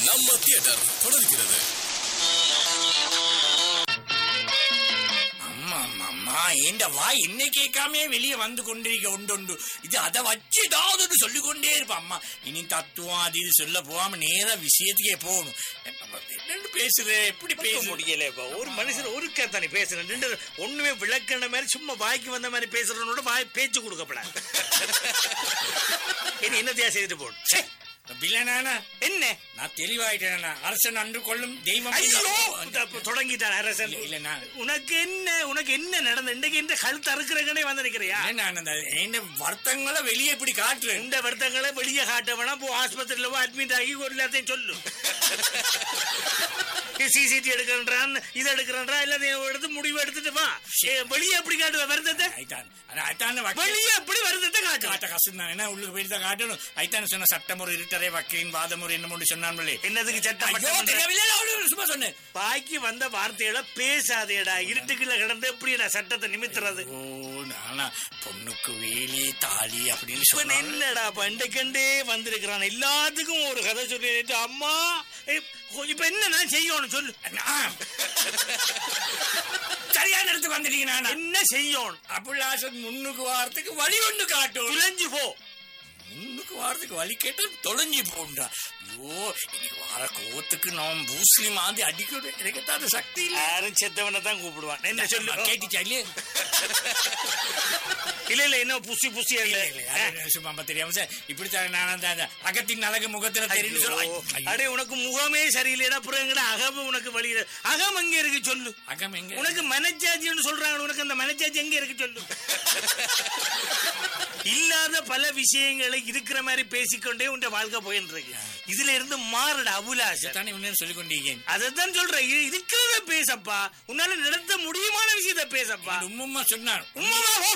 நம்ம தியேட்டர் தொடர்கிறது. என்ற வாய் என்ன கேட்காமே வெளியே வந்து கொண்டிருக்க உண்டு. இது அதை வச்சு ஏதாவது சொல்லிக் கொண்டே இருப்பான். அம்மா இனி தத்துவம் அது இது சொல்ல போகாம நேரா விஷயத்துக்கே போகணும். பேசுற எப்படி பேச முடியல? ஒரு மனுஷன் ஒரு கத்தானே பேசுறேன், ஒண்ணுமே விளக்கின மாதிரி சும்மா வாய்க்கு வந்த மாதிரி பேசுறவனோட வாய் பேச்சு கொடுக்கப்படாது. என்னத்தையா செய்துட்டு போகணும்? என்ன நான் தெளிவாயிட்டேன். அரசன் அன்று கொள்ளும் தெய்வம் தொடங்கிட்டான் அரசன். உனக்கு என்ன நடந்த இன்றைக்கு இந்த கழுத்து அறுக்கிறே வந்து நிக்கிறியா? வருத்தங்களை வெளியே இப்படி காட்டுறேன். இந்த வருத்தங்களை வெளியே காட்ட வேணா, போ ஆஸ்பத்திரியில அட்மிட் ஆகி ஒரு எல்லாத்தையும் சொல்லு. சிசிடி எடுக்கிறான், இது எடுக்கிறான், எல்லாத்தையும் எடுத்து முடிவு எடுத்துட்டு வா. வெளியே எப்படி காட்டுவ வருத்தத்தை? வெளியே எப்படி வருத்தத்தை காட்ட கஷ்டம் தான். என்ன உள்ளுக்கு போயிட்டு தான் காட்டணும். ஐத்தான சொன்ன சட்டமுறை இருட்டரை வக்கீலின் வாதமுறை என்ன சொன்னாங்களே. என்னதுக்கு சட்டம்? சும்மா சொன்னேன். பாக்கி வந்த வார்த்தைகளை பேசாதேடா. இருட்டுக்குள்ள கிடந்து எப்படி நான் சட்டத்தை நிமித்துறது? நானா பொண்ணுக்கு வேலி தாலி அப்படின்னு என்னடா பண்டைக்கண்டே வந்திருக்கிறான். எல்லாத்துக்கும் ஒரு கதை சொல்லிட்டு அம்மா இப்ப என்ன நான் செய்யணும் சொல்லு. சரியான இடத்துக்கு வந்துட்டீங்க. என்ன செய்யணும்? அப்புள்ளாசன் முன்னுக்கு வாரத்துக்கு வழி ஒண்ணு காட்டும். துளைஞ்சு போ. முன்னுக்கு வாரத்துக்கு வழி கேட்டு தொலைஞ்சி போண்டா. ஐயோ இன்னைக்கு வார கோத்துக்கு நான் பூஸ்லி மாதிரி அடிக்கணும். எனக்குத்தான் சக்தி இல்லை. யாரும் செத்தவனை தான் கூப்பிடுவான். என்ன சொல்லு? கேட்டுச்சா இல்லையே? இல்ல என்ன புசி புசி சும்மா தெரியாம சார் இப்படித்தான் நான் அகத்தின் அழகு முகத்துல தெரியும் சொல்லுவேன். அடே உனக்கு முகமே சரியில்லைடா. புறங்கடா அகம் உனக்கு வழியில. அகம் எங்க இருக்கு சொல்லு. அகம் எங்க? உனக்கு மனச்சாட்சின்னு சொல்றாங்க. உனக்கு அந்த மனச்சாட்சி எங்க இருக்கு சொல்லு. இல்லாத பல விஷயங்களை இருக்கிற மாதிரி பேசிக்கொண்டே உன் வாழ்க்கை போயிட்டு இருக்கு. இதுல இருந்து மாறுடா அபுலாசன். சொல்லிக் கொண்டீங்க. அதான் சொல்றேன். இருக்கிறத பேசப்பா. உன்னால நடத்த முடியுமான விஷயத்த பேசப்பா. உம்மா சொன்னார். உம்மா